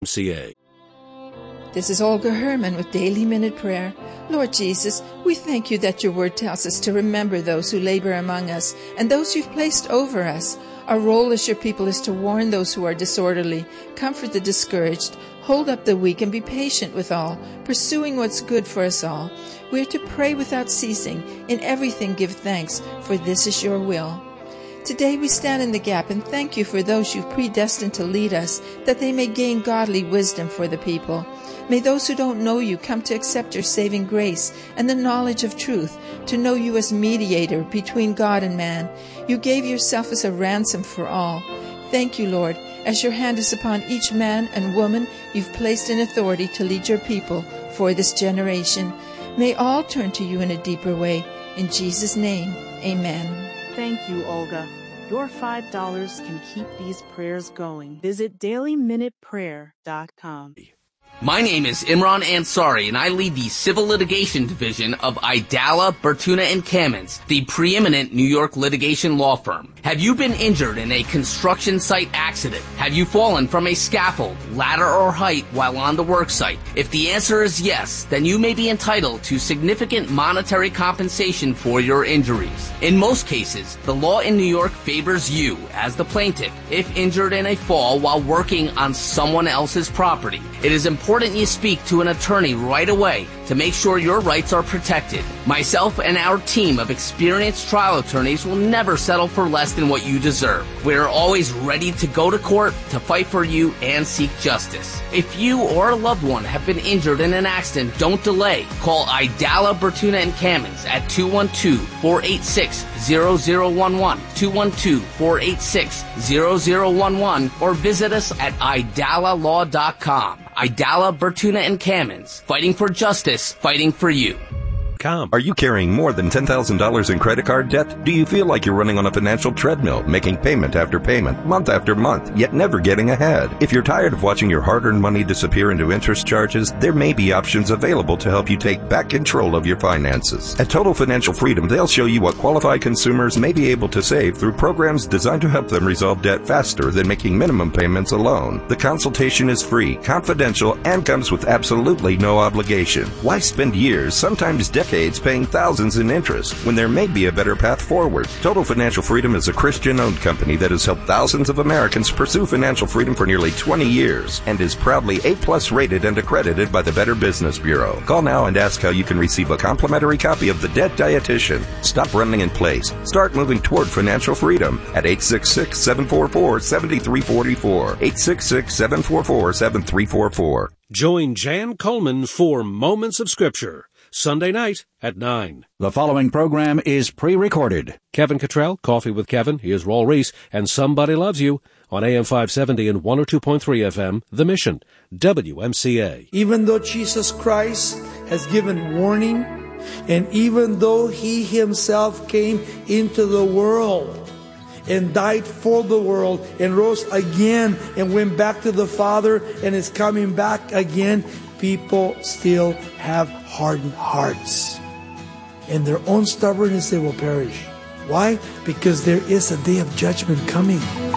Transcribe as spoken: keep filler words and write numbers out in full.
C A. This is Olga Herman with Daily Minute Prayer. Lord Jesus, we thank you that your word tells us to remember those who labor among us and those you've placed over us. Our role as your people is to warn those who are disorderly, comfort the discouraged, hold up the weak, and be patient with all, pursuing what's good for us all. We are to pray without ceasing. In everything give thanks, for this is your will. Today we stand in the gap and thank you for those you've predestined to lead us, that they may gain godly wisdom for the people. May those who don't know you come to accept your saving grace and the knowledge of truth, to know you as mediator between God and man. You gave yourself as a ransom for all. Thank you, Lord, as your hand is upon each man and woman you've placed in authority to lead your people for this generation. May all turn to you in a deeper way. In Jesus' name, amen. Thank you, Olga. Your five dollars can keep these prayers going. Visit daily minute prayer dot com. My name is Imran Ansari, and I lead the Civil Litigation Division of Aidala, Bertuna and Kamins, the preeminent New York litigation law firm. Have you been injured in a construction site accident? Have you fallen from a scaffold, ladder, or height while on the work site? If the answer is yes, then you may be entitled to significant monetary compensation for your injuries. In most cases, the law in New York favors you as the plaintiff if injured in a fall while working on someone else's property. It is important you speak to an attorney right away to make sure your rights are protected. Myself and our team of experienced trial attorneys will never settle for less than what you deserve. We are always ready to go to court to fight for you and seek justice. If you or a loved one have been injured in an accident, don't delay. Call Aidala, Bertuna and Kamins at two one two, four eight six, zero zero one one, two one two, four eight six, zero zero one one, or visit us at aidala law dot com. Aidala, Bertuna and Kamins, fighting for justice, fighting for you. Com. Are you carrying more than ten thousand dollars in credit card debt? Do you feel like you're running on a financial treadmill, making payment after payment, month after month, yet never getting ahead? If you're tired of watching your hard-earned money disappear into interest charges, there may be options available to help you take back control of your finances. At Total Financial Freedom, they'll show you what qualified consumers may be able to save through programs designed to help them resolve debt faster than making minimum payments alone. The consultation is free, confidential, and comes with absolutely no obligation. Why spend years, sometimes decades, paying thousands in interest when there may be a better path forward? Total Financial Freedom is a Christian-owned company that has helped thousands of Americans pursue financial freedom for nearly twenty years and is proudly A plus rated and accredited by the Better Business Bureau. Call now and ask how you can receive a complimentary copy of The Debt Dietitian. Stop running in place. Start moving toward financial freedom at eight six six, seven four four, seven three four four, eight six six, seven four four, seven three four four. Join Jan Coleman for Moments of Scripture, Sunday night at nine. The following program is pre-recorded. Kevin Cottrell, Coffee with Kevin, here's Raul Reese, and Somebody Loves You on A M five seventy and one oh two point three F M, The Mission, W M C A. Even though Jesus Christ has given warning, and even though He Himself came into the world and died for the world and rose again and went back to the Father and is coming back again, people still have hardened hearts. And their own stubbornness, they will perish. Why? Because there is a day of judgment coming.